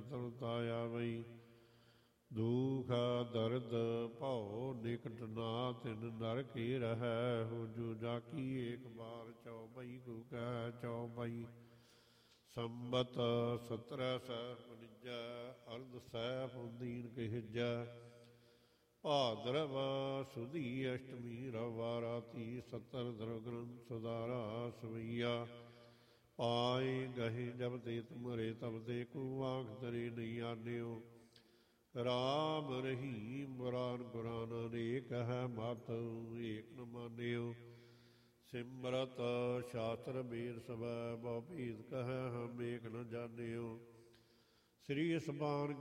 ਚਤੁਰਤਾ ਆਵਈ। ਦੁਖ ਦਰਦ ਭਉ ਨਿਕਟ ਨਾ ਤਿਨ ਨਰ ਕੀ ਰਹੈ। ਹੋ ਜੋ ਜਾਕੀ ਏਕ ਬਾਰ ਚੌਪਈ ਕੂ ਕਹਿ ਚੌਪਈ। ਸੰਬਤ 17 ਸਹਿ ਪਨਿਜੈ ਅਰਧ ਸਹਿ ਦੀਨ ਕਹਿਜੈ। ਭਾਦਰਵ ਸੁਦੀ ਅਸ਼ਟਮੀ ਰਵਾ ਰਾਤੀ 70 ਦਰਗਨ ਸੁਦਾਰਾ ਸਵਈਆ। ਪਾਏ ਗਹੇ ਜਬ ਤੇ ਤੁਮਰੇ ਤਬ ਤੇ ਕੂ ਆਂਖ ਤਰੇ ਨਹੀਂ ਆਨਿਓ। ਰਾਮ ਰਹੀਮ ਬੁਰਾਨ ਗੁਰਾਨ ਅਨੇਕ ਹੈ ਮਤ ਏਕ ਨ ਮਾਨਿਓ। ਸਿਮਰਤ ਸ਼ਾਸਤਰ ਬੇਦ ਸਭੈ ਬਹੁ ਭੇਦ ਕਹੈ ਹਮ ਏਕ ਨ ਜਾਣਿਓ। ਸ੍ਰੀ ਅਸਬਾਨ